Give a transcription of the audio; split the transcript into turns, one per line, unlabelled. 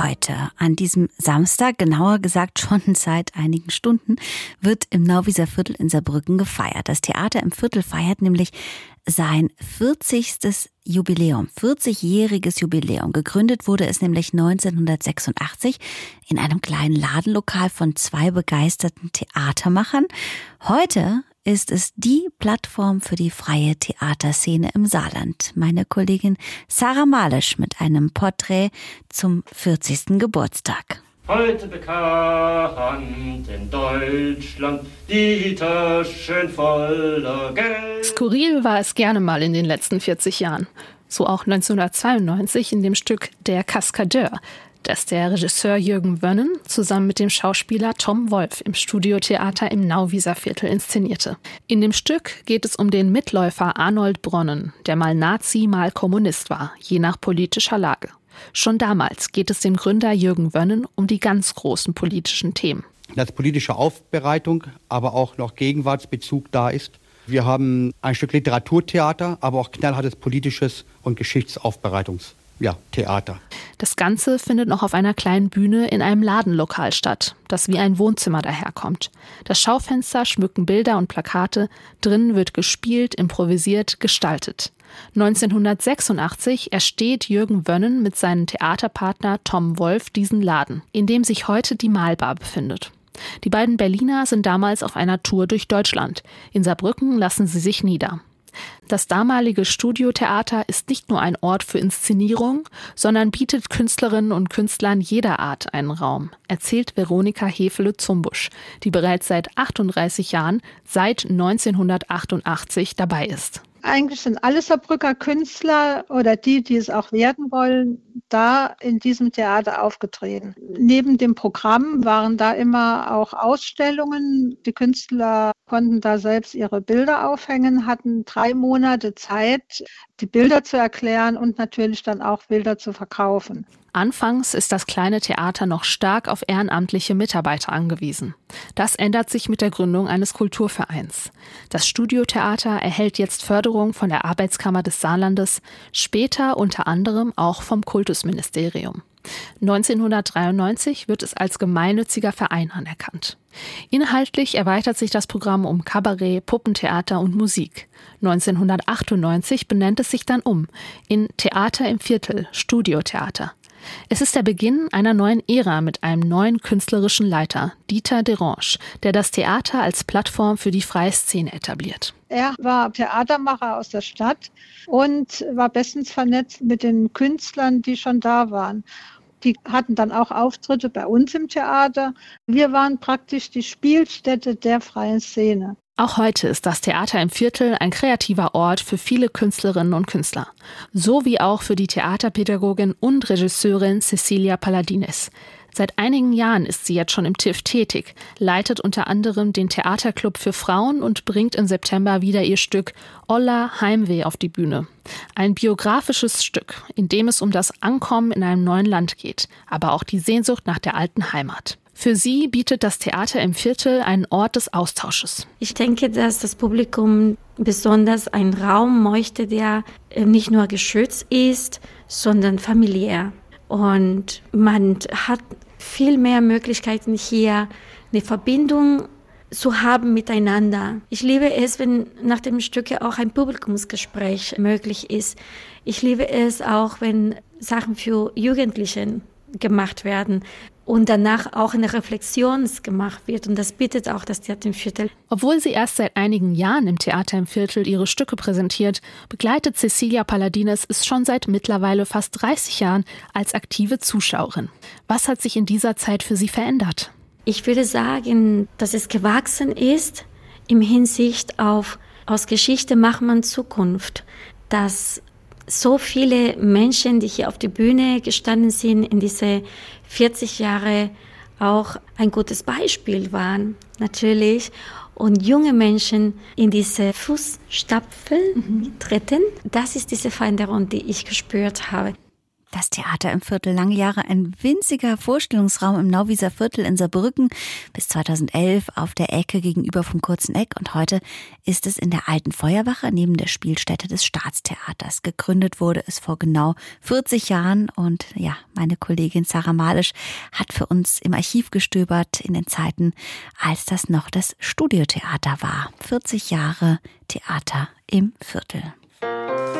Heute, an diesem Samstag, genauer gesagt schon seit einigen Stunden, wird im Nauwieser Viertel in Saarbrücken gefeiert. Das Theater im Viertel feiert nämlich sein 40. Jubiläum, 40-jähriges Jubiläum. Gegründet wurde es nämlich 1986 in einem kleinen Ladenlokal von 2 begeisterten Theatermachern. Heute ist es die Plattform für die freie Theaterszene im Saarland. Meine Kollegin Sarah Malisch mit einem Porträt zum 40. Geburtstag.
Heute bekannt in Deutschland, Dieter schön voller Geld.
Skurril war es gerne mal in den letzten 40 Jahren. So auch 1992 in dem Stück Der Kaskadeur, das der Regisseur Jürgen Wönnen zusammen mit dem Schauspieler Tom Wolf im Studiotheater im Nauwieser Viertel inszenierte. In dem Stück geht es um den Mitläufer Arnold Bronnen, der mal Nazi, mal Kommunist war, je nach politischer Lage. Schon damals geht es dem Gründer Jürgen Wönnen um die ganz großen politischen Themen.
Dass politische Aufbereitung, aber auch noch Gegenwartsbezug da ist. Wir haben ein Stück Literaturtheater, aber auch knallhartes politisches und Geschichtsaufbereitungstheater.
Das Ganze findet noch auf einer kleinen Bühne in einem Ladenlokal statt, das wie ein Wohnzimmer daherkommt. Das Schaufenster schmücken Bilder und Plakate, drin wird gespielt, improvisiert, gestaltet. 1986 ersteht Jürgen Wönnen mit seinem Theaterpartner Tom Wolf diesen Laden, in dem sich heute die Mahlbar befindet. Die beiden Berliner sind damals auf einer Tour durch Deutschland. In Saarbrücken lassen sie sich nieder. Das damalige Studiotheater ist nicht nur ein Ort für Inszenierung, sondern bietet Künstlerinnen und Künstlern jeder Art einen Raum, erzählt Veronika Hefele-Zumbusch, die bereits seit 38 Jahren, seit 1988 dabei ist.
Eigentlich sind alle Saarbrücker Künstler oder die es auch werden wollen, da in diesem Theater aufgetreten. Neben dem Programm waren da immer auch Ausstellungen. Die Künstler konnten da selbst ihre Bilder aufhängen, hatten 3 Monate Zeit, die Bilder zu erklären und natürlich dann auch Bilder zu verkaufen.
Anfangs ist das kleine Theater noch stark auf ehrenamtliche Mitarbeiter angewiesen. Das ändert sich mit der Gründung eines Kulturvereins. Das Studiotheater erhält jetzt Förderung von der Arbeitskammer des Saarlandes, später unter anderem auch vom Kultusministerium. 1993 wird es als gemeinnütziger Verein anerkannt. Inhaltlich erweitert sich das Programm um Kabarett, Puppentheater und Musik. 1998 benennt es sich dann um in Theater im Viertel, Studiotheater. Es ist der Beginn einer neuen Ära mit einem neuen künstlerischen Leiter, Dieter Derange, der das Theater als Plattform für die freie Szene etabliert.
Er war Theatermacher aus der Stadt und war bestens vernetzt mit den Künstlern, die schon da waren. Die hatten dann auch Auftritte bei uns im Theater. Wir waren praktisch die Spielstätte der freien Szene.
Auch heute ist das Theater im Viertel ein kreativer Ort für viele Künstlerinnen und Künstler. So wie auch für die Theaterpädagogin und Regisseurin Cecilia Palladines. Seit einigen Jahren ist sie jetzt schon im TIFF tätig, leitet unter anderem den Theaterclub für Frauen und bringt im September wieder ihr Stück Olla Heimweh auf die Bühne. Ein biografisches Stück, in dem es um das Ankommen in einem neuen Land geht, aber auch die Sehnsucht nach der alten Heimat. Für sie bietet das Theater im Viertel einen Ort des Austausches.
Ich denke, dass das Publikum besonders einen Raum möchte, der nicht nur geschützt ist, sondern familiär. Und man hat viel mehr Möglichkeiten hier, eine Verbindung zu haben miteinander. Ich liebe es, wenn nach dem Stück auch ein Publikumsgespräch möglich ist. Ich liebe es auch, wenn Sachen für Jugendliche gemacht werden und danach auch eine Reflexion gemacht wird. Und das bietet auch das Theater im Viertel.
Obwohl sie erst seit einigen Jahren im Theater im Viertel ihre Stücke präsentiert, begleitet Cecilia Palladines es schon seit mittlerweile fast 30 Jahren als aktive Zuschauerin. Was hat sich in dieser Zeit für sie verändert?
Ich würde sagen, dass es gewachsen ist im Hinsicht auf, aus Geschichte macht man Zukunft, dass so viele Menschen, die hier auf der Bühne gestanden sind, in diese 40 Jahre auch ein gutes Beispiel waren, natürlich. Und junge Menschen in diese Fußstapfen treten. Das ist diese Veränderung, die ich gespürt habe.
Das Theater im Viertel, lange Jahre ein winziger Vorstellungsraum im Nauwieser Viertel in Saarbrücken, bis 2011 auf der Ecke gegenüber vom Kurzen Eck, und heute ist es in der alten Feuerwache neben der Spielstätte des Staatstheaters. Gegründet wurde es vor genau 40 Jahren und ja, meine Kollegin Sarah Malisch hat für uns im Archiv gestöbert in den Zeiten, als das noch das Studiotheater war. 40 Jahre Theater im Viertel.